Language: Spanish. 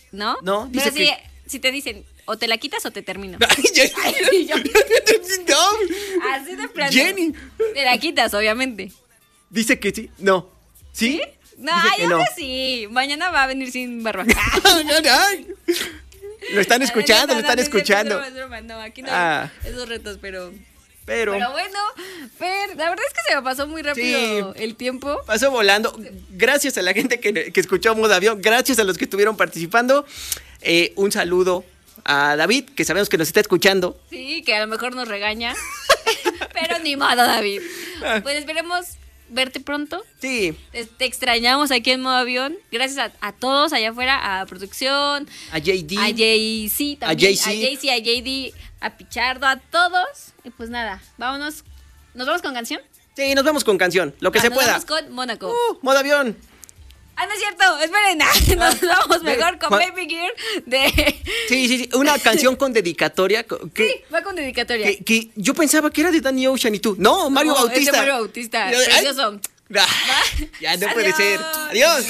¿no? No, dice pero que... si te dicen, o te la quitas o te termino. Ay, no. Así de plano. Jenny. Te la quitas, obviamente. Dice que sí. No. ¿Sí? No, Dice ay, que no. ahora sí. Mañana va a venir sin barba. Ay. Lo están escuchando, lo están escuchando. Es broma. No, aquí no Ah. hay esos retos, pero Pero bueno, Fer, la verdad es que se me pasó muy rápido Sí. el tiempo. pasó volando. Gracias a la gente que escuchó Modo Avión. Gracias a los que estuvieron participando. Un saludo a David, que sabemos que nos está escuchando. Sí, que a lo mejor nos regaña. Pero ni modo, David. Pues esperemos verte pronto. Sí, Te extrañamos aquí en Modo Avión. Gracias a todos allá afuera, a producción, a JD. a JC también, JC. a JC, a JD, a Pichardo, a todos. Y pues nada, vámonos. ¿Nos vamos con canción? Sí, nos vamos con canción, lo que se Nos pueda. vamos con Mónaco. Modo Avión. No es cierto, esperen. Nos vamos mejor con Baby Gear de... Sí. Una canción con dedicatoria. Sí, va con dedicatoria. Que yo pensaba que era de Danny Ocean y tú. No, Mario No, es de Bautista. Mario Bautista, Ay, precioso. ya no puede Adiós. ser. Adiós.